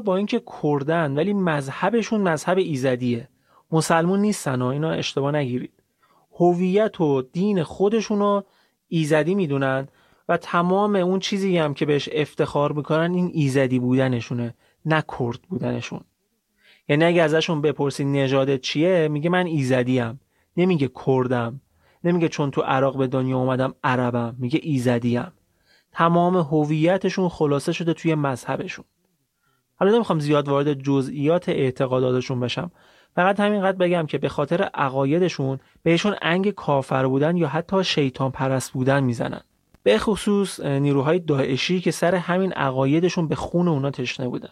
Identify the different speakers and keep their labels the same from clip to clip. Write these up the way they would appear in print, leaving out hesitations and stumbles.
Speaker 1: با اینکه کردن ولی مذهبشون مذهب ایزدیه، مسلمون نیستن و اینا اشتباه نگیرید. هویت و دین خودشونو ایزدی میدونن و تمام اون چیزی هم که بهش افتخار میکنن این ایزدی بودنشونه، نه کرد بودنشون. یعنی اگه ازشون بپرسی نژادت چیه، میگه من ایزدیم، نمیگه کردم، نمیگه چون تو عراق به دنیا اومدم عربم، میگه ایزدیم. تمام هویتشون خلاصه شده توی مذهبشون. حالا نمیخوام زیاد وارد جزئیات اعتقاداتشون بشم، فقط همینقدر بگم که به خاطر عقایدشون بهشون انگ کافر بودن یا حتی شیطان پرست بودن میزنن، به خصوص نیروهای داعشی که سر همین عقایدشون به خون اونا تشنه بودن.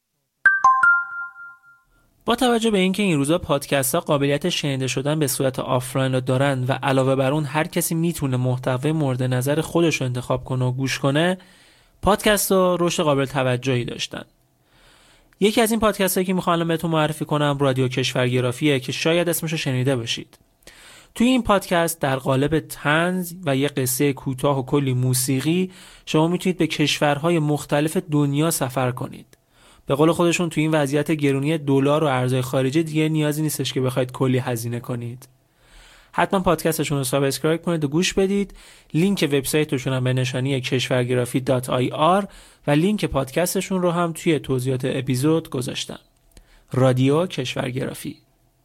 Speaker 1: با توجه به اینکه این روزا پادکست ها قابلیت شنیده شدن به صورت آفلاین رو دارن و علاوه بر اون هر کسی میتونه محتوای مورد نظر خودش رو انتخاب کنه و گوش کنه، پادکست ها رشد قابل توجهی داشتن. یکی از این پادکست هایی که میخوام الان بهتون معرفی کنم رادیو کشورگرافیه که شاید اسمش رو شنیده باشید. توی این پادکست در قالب طنز و یه قصه کوتاه و کلی موسیقی شما میتونید به کشورهای مختلف دنیا سفر کنید. به قول خودشون توی این وضعیت گرونی دلار و ارزهای خارجی دیگه نیازی نیستش که بخواید کلی هزینه کنید. حتما پادکستشون رو سابسکرایب کنید و گوش بدید. لینک وبسایتشون هم به نشانی keshvargerafi.ir و لینک پادکستشون رو هم توی توضیحات اپیزود گذاشتم. رادیو کشورگرافی.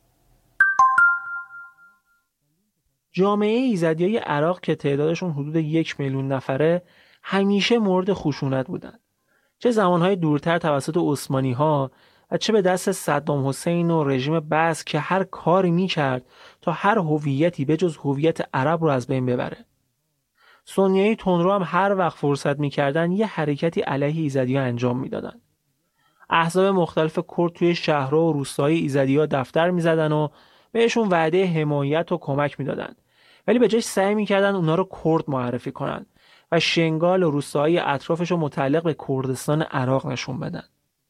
Speaker 1: جامعه ایزدیای عراق که تعدادشون حدود 1 میلیون نفره همیشه مورد خشونت بودن، چه زمانهای دورتر توسط عثمانی‌ها و چه به دست صدام حسین و رژیم بعث که هر کاری می‌کرد تا هر هویتی به جز هویت عرب رو از بین ببره. سنیای تندرو هم هر وقت فرصت می‌کردن یه حرکتی علیه ایزدی‌ها انجام می‌دادن. احزاب مختلف کرد توی شهرها و روستاهای ایزدی‌ها دفتر می‌زدن و بهشون وعده حمایت و کمک می‌دادن، ولی به جاش سعی می‌کردن اونا رو کرد معرفی کنن و شنگال و روستاهای اطرافش رو متعلق به کردستان عراق نشون بدن.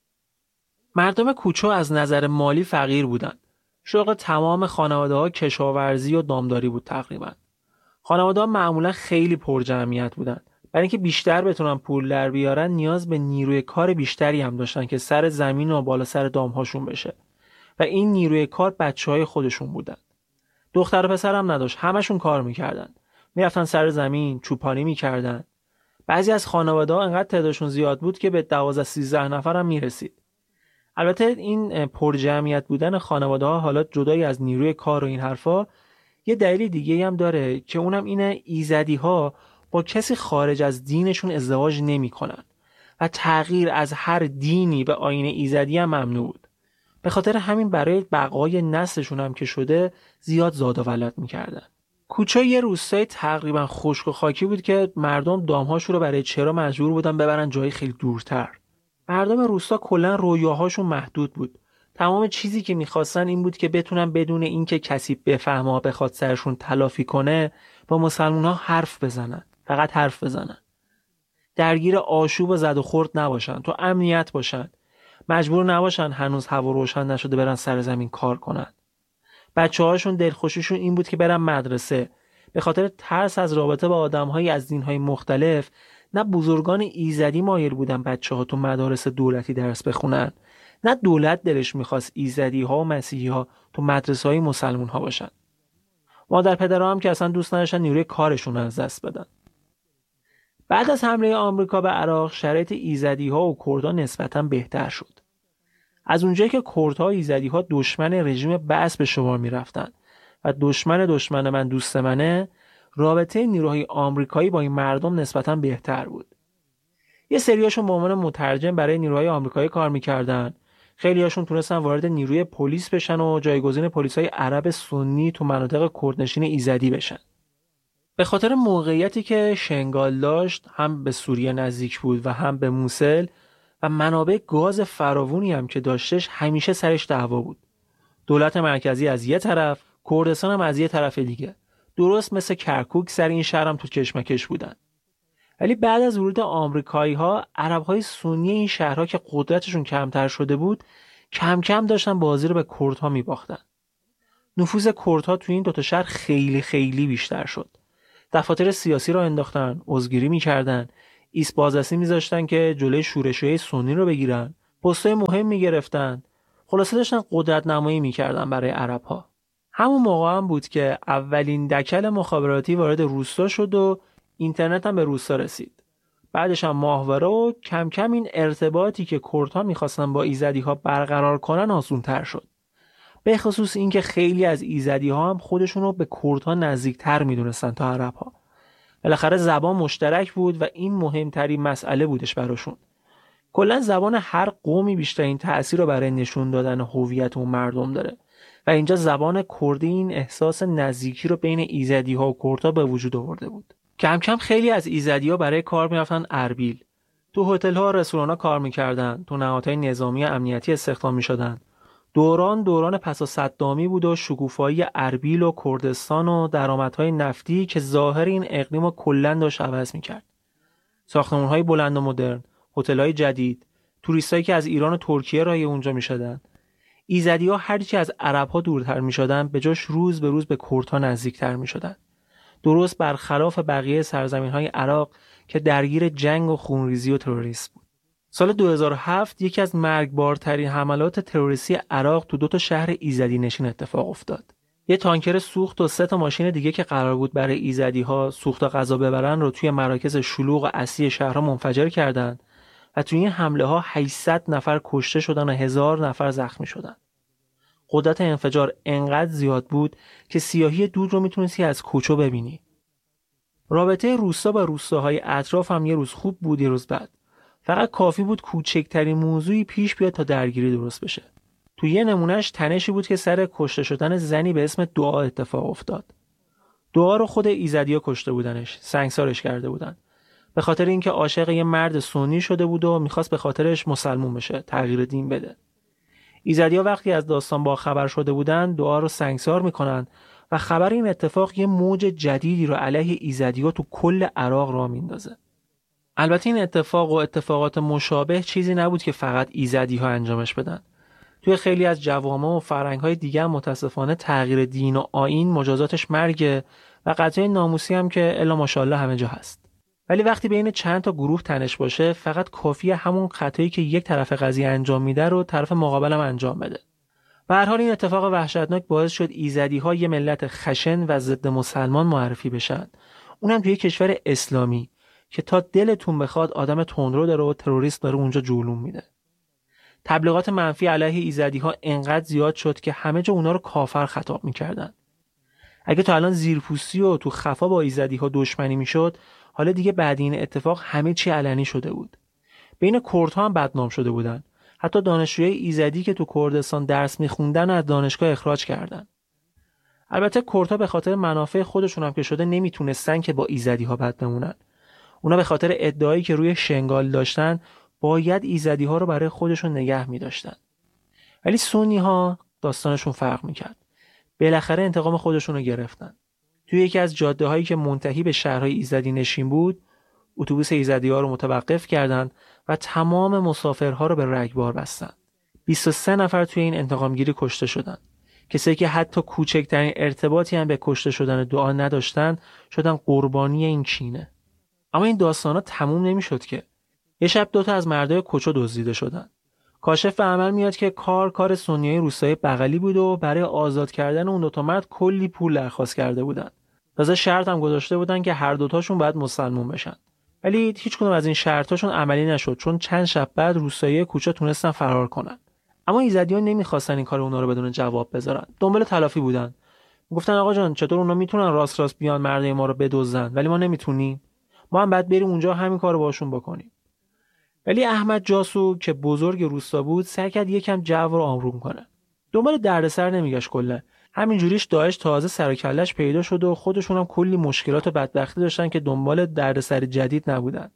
Speaker 1: مردم کوچه از نظر مالی فقیر بودن. شغل تمام خانواده‌ها کشاورزی و دامداری بود تقریبا. خانواده‌ها معمولا خیلی پر جمعیت بودن. برای اینکه بیشتر بتونن پول در بیارن نیاز به نیروی کار بیشتری هم داشتن که سر زمین و بالا سر دامهاشون بشه. و این نیروی کار بچه‌های خودشون بودن. دختر و پسر هم نداشت، همشون کار می‌کردن. میرفتن سر زمین، چوپانی می‌کردن. بعضی از خانواده‌ها انقدر تعدادشون زیاد بود که به 12-13 نفر هم میرسید. البته این پرجمعیت بودن خانواده‌ها حالا جدای از نیروی کار و این حرفا یه دلیل دیگه هم داره که اونم اینه ایزدی‌ها با کسی خارج از دینشون ازدواج نمی‌کنن و تغییر از هر دینی به آیین ایزدی هم ممنوع بود. به خاطر همین برای بقای نسلشون هم که شده زیاد زاد و ولد می‌کردن. کوچه یه روستای تقریبا خشک و خاکی بود که مردم دامهاشون رو برای چرا مجبور بودن ببرن جای خیلی دورتر. مردم روستا کلا رویاهاشون محدود بود. تمام چیزی که می‌خواستن این بود که بتونن بدون اینکه کسی بفهمه و بخواد سرشون تلافی کنه با مسلمان‌ها حرف بزنن. فقط حرف بزنن. درگیر آشوب و زد و خورد نباشن، تو امنیت باشن. مجبور نباشن هنوز هوا روشن نشده برن سر زمین کار کنن. بچه‌هاشون دلخوشیشون این بود که برن مدرسه. به خاطر ترس از رابطه با آدم‌های از دین‌های مختلف نه بزرگان ایزدی مایل بودن بچه‌ها تو مدارس دولتی درس بخونن، نه دولت دلش می‌خواست ایزدی‌ها و مسیحی‌ها تو مدرسه‌های مسلمان‌ها باشن. مادر پدرها هم که اصلا دوست نداشتن نیروی کارشون رو از دست بدن. بعد از حمله آمریکا به عراق شرایط ایزدی‌ها و کردها نسبتاً بهتر شد. از اونجایی که کردها و ایزدی‌ها دشمن رژیم بعث به شمار می‌رفتن و دشمن من دوست منه، رابطه نیروهای آمریکایی با این مردم نسبتاً بهتر بود. یه سریاشون به عنوان مترجم برای نیروهای آمریکایی کار می‌کردن. خیلی‌هاشون تونستن وارد نیروی پلیس بشن و جایگزین پلیس‌های عرب سنی تو مناطق کردنشین ایزدی بشن. به خاطر موقعیتی که شنگال داشت، هم به سوریه نزدیک بود و هم به موسل و منابع گاز فراوانی هم که داشتش، همیشه سرش دعوا بود. دولت مرکزی از یه طرف، کردستان هم از یه طرف دیگه. درست مثل کرکوک سر این شهر هم تو کشمکش بودن. ولی بعد از ورود آمریکایی‌ها، عرب‌های سنی این شهرها که قدرتشون کمتر شده بود، کم کم داشتن بازی رو به کردها می‌باختن. نفوذ کردها تو این دوتا شهر خیلی خیلی بیشتر شد. دفاتر سیاسی رو انداختن، عضوگیری می‌کردن، ایست بازرسی می‌ذاشتن که جلوی شورش‌های سنی رو بگیرن پست‌های مهم می‌گرفتن. خلاصه داشتن قدرت نمایی می‌کردن برای عرب‌ها. همون موقع هم بود که اولین دکل مخابراتی وارد روستا شد و اینترنت هم به روستا رسید. بعدش هم ماهواره و کم کم این ارتباطی که کردها می‌خواستن با ایزدی‌ها برقرار کنن آسان‌تر شد. به خصوص اینکه خیلی از ایزدی‌ها هم خودشون رو به کردها نزدیک‌تر می‌دونستن تا عرب‌ها. بالاخره زبان مشترک بود و این مهمترین مسئله بودش براشون. کلا زبان هر قومی بیشترین تأثیر رو برای نشون دادن هویت اون مردم داره و اینجا زبان کردی این احساس نزدیکی رو بین ایزدی‌ها و کردها به وجود آورده بود. کم کم خیلی از ایزدی‌ها برای کار می‌رفتن اربیل. تو هتل‌ها و رستوران‌ها کار می‌کردن، تو نهادهای نظامی و امنیتی استخدام می‌شدن. دوران پس از صدامی بود و شکوفایی اربیل و کردستان و درآمدهای نفتی که ظاهر این اقلیم رو کلاً داشت عوض می‌کرد. ساختمان‌های بلند و مدرن، هتل‌های جدید، توریستایی که از ایران و ترکیه راه اونجا می‌شدن. ایزدی‌ها هرچی از عرب‌ها دورتر می‌شدن، به جاش روز به روز به کردها نزدیک‌تر می‌شدن. درست برخلاف بقیه سرزمین‌های عراق که درگیر جنگ و خونریزی و تروریسم بود. سال 2007 یکی از مرگبارترین حملات تروریستی عراق تو 2 شهر ایزدی نشین اتفاق افتاد. یه تانکر سوخت و 3 ماشین دیگه که قرار بود برای ایزدی‌ها سوخت و غذا ببرن رو توی مراکز شلوغ اصلی شهرها منفجر کردند و توی این حمله‌ها 800 نفر کشته شدن و 1000 نفر زخمی شدن. قدرت انفجار انقدر زیاد بود که سیاهی دود رو میتونستی از کوچه ببینی. رابطه روستا با روستاهای اطراف هم یه روز خوب بود یه روز بد. فقط کافی بود کوچکترین موضوعی پیش بیاد تا درگیری درست بشه. تو یه نمونهش تنشی بود که سر کشته شدن زنی به اسم دعا اتفاق افتاد. دعا رو خود ایزدی‌ها کشته بودنش، سنگسارش کرده بودن. به خاطر اینکه عاشق یه مرد سنی شده بود و میخواست به خاطرش مسلمون بشه، تغییر دین بده. ایزدی‌ها وقتی از داستان با خبر شده بودن، دعا رو سنگسار میکنن و خبر این اتفاق یه موج جدیدی رو علیه ایزدی‌ها تو کل عراق راه میندازه. البته این اتفاق و اتفاقات مشابه چیزی نبود که فقط ایزدی‌ها انجامش بدن. توی خیلی از جوامع و فرهنگ‌های دیگه متاسفانه تغییر دین و آیین مجازاتش مرگه و قضیه ناموسی هم که الا ماشاءالله همه جا هست. ولی وقتی بین چند تا گروه تنش باشه، فقط کافیه همون خطایی که یک طرف قضیه انجام میده رو طرف مقابلم انجام بده. به هر حال این اتفاق وحشتناک باعث شد ایزدی‌ها یه ملت خشن و ضد مسلمان معرفی بشن. اونم توی کشور اسلامی که تا دلتون بخواد آدم تندرو داره و تروریست داره اونجا جولون میده. تبلیغات منفی علیه ایزدی‌ها انقدر زیاد شد که همه جا اونا رو کافر خطاب میکردن. اگه تا الان زیرپوستی و تو خفا با ایزدی‌ها دشمنی میشد، حالا دیگه بعد این اتفاق همه چی علنی شده بود. بین کردها هم بدنام شده بودن. حتی دانشجوی ایزدی که تو کردستان درس میخوندن از دانشگاه اخراج کردن. البته کردها به خاطر منافع خودشون هم که شده نمیتونستن که با ایزدی‌ها بد بمونن. اونا به خاطر ادعایی که روی شنگال داشتن باید ایزدی‌ها رو برای خودشون نگه می‌داشتن. ولی سنی‌ها داستانشون فرق می‌کرد. بالاخره انتقام خودشون رو گرفتن. توی یکی از جاده‌هایی که منتهی به شهرهای ایزدی نشین بود، اتوبوس ایزدی‌ها رو متوقف کردند و تمام مسافرها رو به رگبار بستن. 23 نفر توی این انتقامگیری کشته شدند. کسایی که حتی کوچکترین ارتباطی هم به کشته شدن دعا نداشتن، شدن قربانی این کینه. اما این داستانا تموم نمیشد که. یه شب 2 از مردای کوچه دزدیده شدن. کاشف به عمل میاد که کار سنیای روستای بغلی بود و برای آزاد کردن اون 2 مرد کلی پول درخواست کرده بودن. تازه شرط هم گذاشته بودن که هر 2 باید مسلمون بشن. ولی هیچ کدوم از این شرطاشون عملی نشد چون چند شب بعد روستایی کوچه تونستن فرار کنن. اما ایزدی‌ها نمیخواستن این کار اونا رو بدون جواب بذارن. دنبال تلافی بودن. گفتن آقا جان چطور اونا میتونن راست بیان مردای ما رو بدزدن ولی ما نمیتونیم. ما هم بعد بریم اونجا همین کارو باشون بکنیم. ولی احمد جاسو که بزرگ روستا بود سعی کرد یکم جو رو آروم کنه. دنبال دردسر نمیگشت کلا. همینجوریش داعش تازه سر و کله‌اش پیدا شد و خودشون هم کلی مشکلات و بدبختی داشتن که دنبال دردسر جدید نبودن.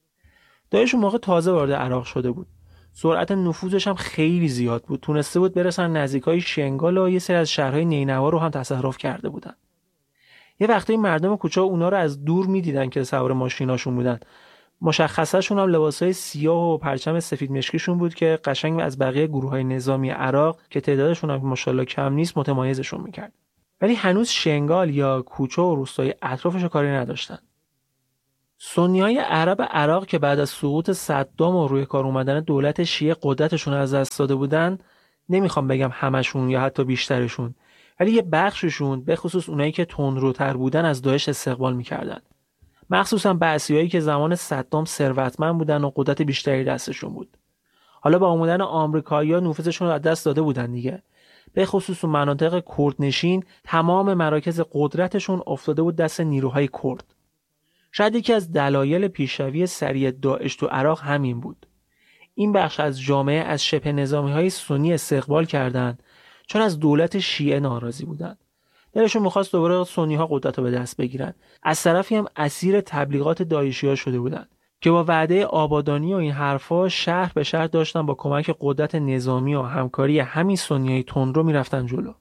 Speaker 1: داعش اون موقع تازه وارد عراق شده بود. سرعت نفوذش هم خیلی زیاد بود. تونسته بود برسن نزدیکای شنگال و یه سری از شهرهای نینوا رو هم تصرف کرده بودن. یه وقتی مردم کوچه اونا رو از دور می‌دیدن که سوار ماشیناشون بودن. مشخصه‌شون هم لباسای سیاه و پرچم سفید مشکیشون بود که قشنگ از بقیه گروه‌های نظامی عراق که تعدادشون هم ماشاءالله کم نیست متمایزشون می‌کرد. ولی هنوز شنگال یا کوچه و روستای اطرافش کاری نداشتن. سنی‌های عرب عراق که بعد از سقوط صدام و روی کار اومدن دولت شیعه قدرتشون از دست داده بودن، نمیخوام بگم همشون یا حتی بیشترشون، ولی یه بخششون به خصوص اونایی که تندروتر بودن از داعش استقبال میکردن. مخصوصا بعثیایی که زمان صدام ثروتمند بودن و قدرت بیشتری دستشون بود. حالا با اومدن آمریکایی‌ها نفوذشون رو از دست داده بودن دیگه. به خصوص مناطق کردنشین تمام مراکز قدرتشون افتاده بود دست نیروهای کرد. شاید یکی از دلایل پیشروی سریع داعش تو عراق همین بود. این بخش از جامعه از شبه نظامی‌های سنی استقبال کردند چون از دولت شیعه ناراضی بودند. دلشون می‌خواست دوباره سنی‌ها قدرت رو به دست بگیرن. از طرفی هم اسیر تبلیغات داعشی‌ها شده بودند که با وعده آبادانی و این حرفا شهر به شهر داشتن با کمک قدرت نظامی و همکاری همین سنیای تندرو میرفتن جلو.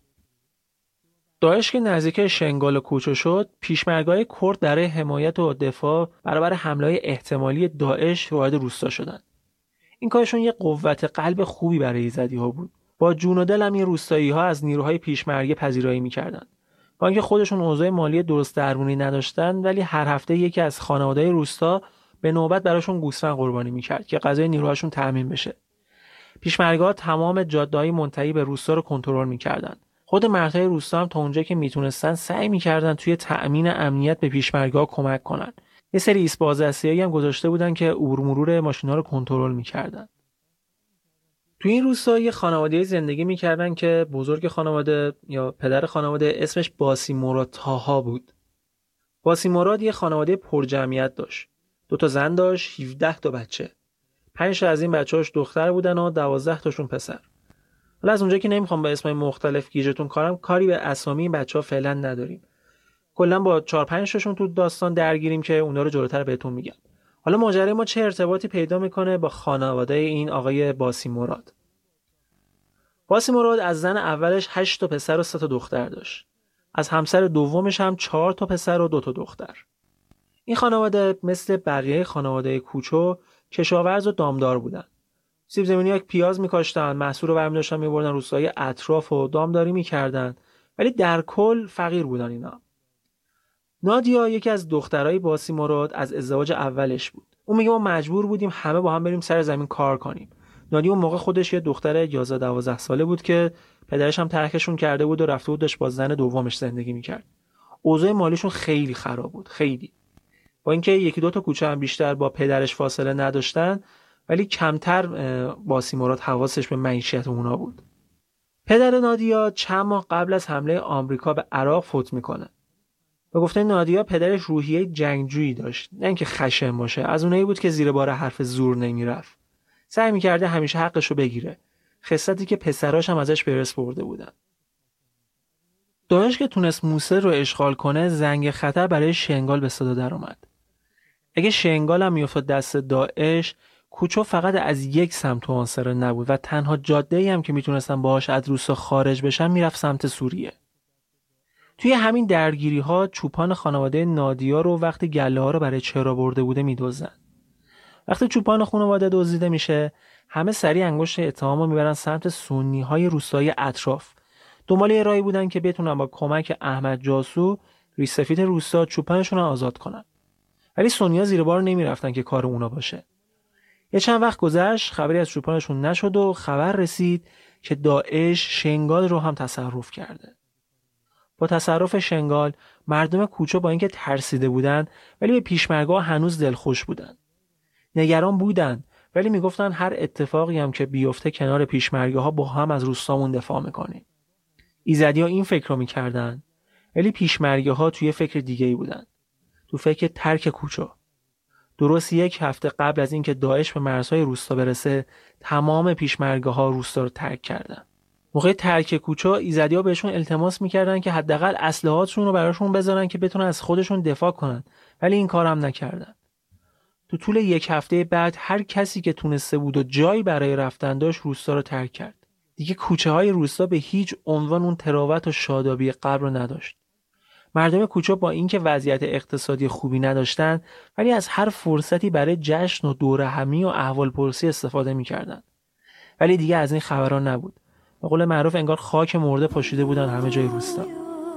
Speaker 1: داعش که نزدیک شنگال و کوچو شد، پیشمرگای کرد برای حمایت و دفاع برابر حمله‌های احتمالی داعش وارد روستا شدند. این کارشون یه قوت قلب خوبی برای ایزدی‌ها بود. با جون و دل هم این روستایی‌ها از نیروهای پیشمرگه پذیرایی می‌کردند. با اینکه خودشون اوضاع مالی درست درمونی نداشتن، ولی هر هفته یکی از خانواده‌های روستا به نوبت براشون گوسفند قربانی می‌کرد که غذای نیروهاشون تامین بشه. پیشمرگه‌ها تمام جاده‌های منتهی به روستا رو کنترل می‌کردند. خود مردهای روستا هم تا اونجا که میتونستن سعی می‌کردن توی تأمین امنیت به پیشمرگه‌ها کمک کنن. یه سری ایست بازرسیایی هم گذاشته بودن که عبور مرور ماشینا رو کنترل می‌کردن. تو این روستا یه خانواده زندگی می‌کردن که بزرگ خانواده یا پدر خانواده اسمش باسی مراد طاها بود. باسی مراد یه خانواده پرجمعیت داشت. 2 زن داشت، 17 تا بچه. 5 از این بچه‌هاش دختر بودن و 12 تاشون پسر. حالا از اونجا که نمیخوام با اسمای مختلف گیجتون کنم، کاری به اسامی این بچه‌ها فعلا نداریم. کلا با 4-5 تاشون تو داستان درگیریم که اونا رو جلوتر بهتون میگم. حالا ماجرای ما چه ارتباطی پیدا میکنه با خانواده این آقای باسی مراد؟ باسی مراد از زن اولش 8 تا پسر و 3 تا دختر داشت. از همسر دومش هم 4 تا پسر و 2 تا دختر. این خانواده مثل بقیه خانواده کوچو کشاورز و دامدار بودن. سیب زمینی پیاز می‌کاشتن، محصول رو برمی‌داشتن می‌بردن روستاهای اطراف و دامداری می‌کردن، ولی در کل فقیر بودن اینا. نادیا یکی از دخترای باسی مراد از ازدواج اولش بود. اون میگه ما مجبور بودیم همه با هم بریم سر زمین کار کنیم. نادیا اون موقع خودش یه دختر 11-12 ساله بود که پدرش هم ترکشون کرده بود و رفته بود داشت با زن دومش زندگی می‌کرد. اوضاع مالیشون خیلی خراب بود، خیلی. با اینکه 1-2 تا کوچه هم بیشتر با پدرش فاصله نداشتن، ولی کمتر باسی مراد حواسش به معیشت اونا بود. پدر نادیا چند ماه قبل از حمله آمریکا به عراق فوت میکنه. به گفته نادیا پدرش روحیه جنگجویی داشت، نه اینکه خشن باشه، از اونایی بود که زیر بار حرف زور نمیرفت. سعی میکرده همیشه حقشو بگیره. خصلتی که پسراش هم ازش به ارث برده بودن. داعش که تونست موصل رو اشغال کنه، زنگ خطر برای شنگال به صدا در اومد. اگه شنگال هم میافتاد دست داعش، کوچو فقط از یک سمت محاصره نبود و تنها جاده‌ای هم که میتونستن باهاش از روستا خارج بشن میرفت سمت سوریه. توی همین درگیری‌ها چوپان خانواده نادیا رو وقتی گله‌ها رو برای چرا برده بوده میدزدن. وقتی چوپان خانواده دزدیده میشه، همه سریع انگشت اتهامو میبرن سمت سنی‌های روستای اطراف. دنبال یه راهی بودن که بتونن با کمک احمد جاسو ریش‌سفید روستا چوپانشون رو آزاد کنن. ولی سنی‌ها زیر بار نمیرفتن که کار اونا باشه. یه چند وقت گذشت، خبری از چوپانشون نشد و خبر رسید که داعش شنگال رو هم تصرف کرده. با تصرف شنگال، مردم کوچه با اینکه ترسیده بودن ولی به پیشمرگا هنوز دلخوش بودن. نگران بودن ولی میگفتن هر اتفاقی هم که بیفته کنار پیشمرگاها با هم از روستامون دفاع میکنیم. ایزدی‌ها این فکر رو میکردن ولی پیشمرگاها توی فکر دیگه‌ای بودن. تو فکر ترک کوچه. درست 1 هفته قبل از اینکه داعش به مرزهای روستا برسه، تمام پیشمرگاها روستا رو ترک کردن. موقع ترک کوچه، ایزدی‌ها بهشون التماس میکردن که حداقل اسلحه‌هاشون رو براشون بذارن که بتونن از خودشون دفاع کنن، ولی این کارم نکردن. تو طول 1 هفته بعد هر کسی که تونسته بود و جایی برای رفتن داشت روستا رو ترک کرد. دیگه کوچه‌های روستا به هیچ عنوان اون تراوت و شادابی قبل رو نداشت. مردم کوچه با اینکه وضعیت اقتصادی خوبی نداشتن، ولی از هر فرصتی برای جشن و دورهمی و احوالپرسی استفاده می‌کردن. ولی دیگه از این خبران نبود. به قول معروف انگار خاک مرده پاشیده بودن همه جای روستا.